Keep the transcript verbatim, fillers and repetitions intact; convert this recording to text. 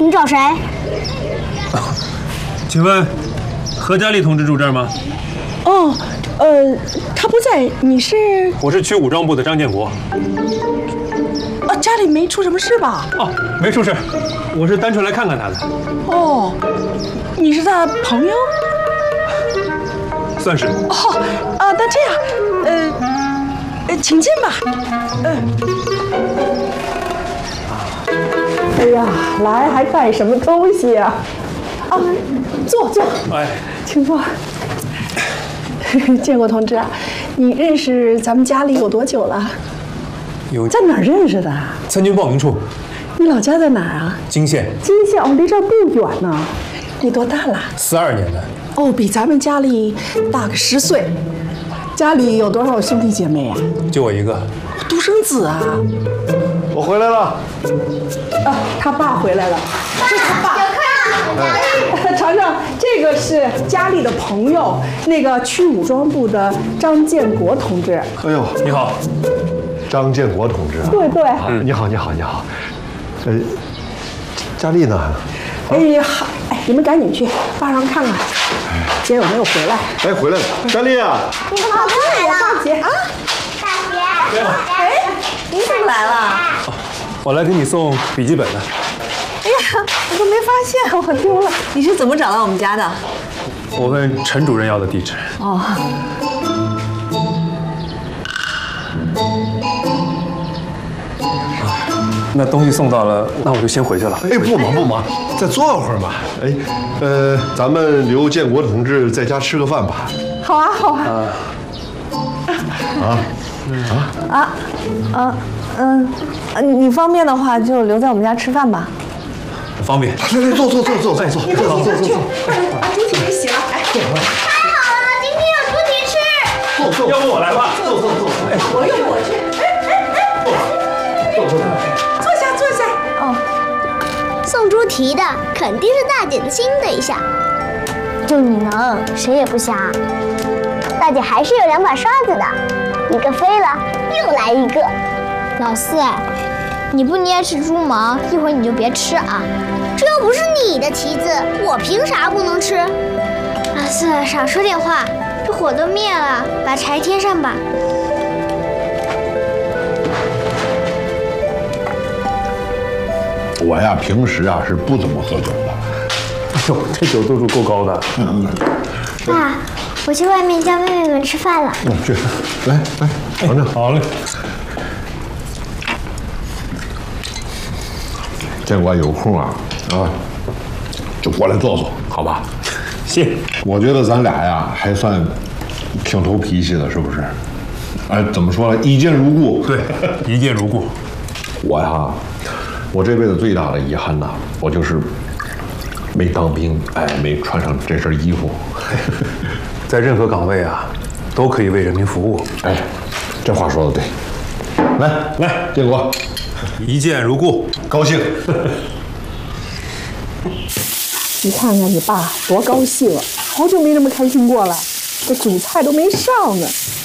您找谁？ 请问何嘉丽同志住这儿吗？ 哦，呃，他不在。你是？ 我是区武装部的张建国。 啊，家里没出什么事吧？ 哦，没出事，我是单纯来看看他的。 哦，你是他朋友？ 算是。 哦，啊，那这样，呃，呃，请进吧。嗯。哎呀，来还带什么东西呀？啊，坐坐。 哎， 请坐。建国同志啊，你认识咱们家里有多久了？ 有。 在哪儿认识的？ 参军报名处。 你老家在哪儿啊？ 金县。 金县哦，离这儿不远呢。你多大了？ 四二年的。 哦，比咱们家里大个十岁。家里有多少兄弟姐妹啊？ 就我一个。 独生子啊。 我回来了。 啊，他爸回来了。这是他爸。有客人。尝尝，这个是家里的朋友，那个区武装部的张建国同志。 哎呦， 你好。 张建国同志啊。 对对。 嗯，你好，你好，你好。呃，佳丽呢？ 哎呀，哎，你们赶紧去坝上看看，姐有没有回来？ 哎，回来了，佳丽啊！ 你们好快来了， 大姐啊！ 大姐， 哎，你怎么来了？ 我来给你送笔记本的。 哎呀，我都没发现，我丢了。 你是怎么找到我们家的？ 我问陈主任要的地址。 哦。 那东西送到了，那我就先回去了。 哎，不忙不忙，再坐会儿嘛。哎，呃，咱们留建国同志在家吃个饭吧。 好啊，好啊。 啊啊啊啊嗯，你方便的话就留在我们家吃饭吧。 方便。 来来，坐坐坐坐坐坐坐坐坐坐。 把猪蹄给洗了，哎， 太好了，今天有猪蹄吃。 坐坐， 要不我来吧。 坐坐坐。 哎，我用我去。哎哎哎，坐坐坐。坐下坐下。 哦。 送猪蹄的肯定是大姐的新对象，就你能，谁也不想。大姐还是有两把刷子的，一个飞了，又来一个。老四，你不捏吃猪毛，一会儿你就别吃啊。这又不是你的蹄子，我凭啥不能吃？老四，少说点话，这火都灭了，把柴添上吧。 我呀，平时啊是不怎么喝酒的。 哎呦，这酒度数够高的。 嗯， 爸，我去外面叫妹妹们吃饭了。 嗯，去，来来，尝尝。 好嘞。 建国有空啊啊，就过来坐坐，好吧？ 谢。 我觉得咱俩呀还算挺投脾气的，是不是？哎，怎么说呢？一见如故。 对，一见如故。 我呀，我这辈子最大的遗憾呐，我就是没当兵，哎，没穿上这身衣服。 在任何岗位啊，都可以为人民服务。 哎，这话说的对。来来，建国， 一见如故， 高兴。 你看看你爸多高兴啊！好久没这么开心过了，这主菜都没上呢。